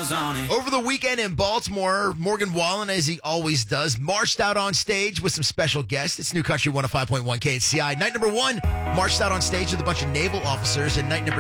miles on it. Over the weekend in Baltimore, Morgan Wallen, as he always does, marched out on stage with some special guests. It's New Country 105.1 KHCI. Night number one, marched out on stage with a bunch of naval officers, and night number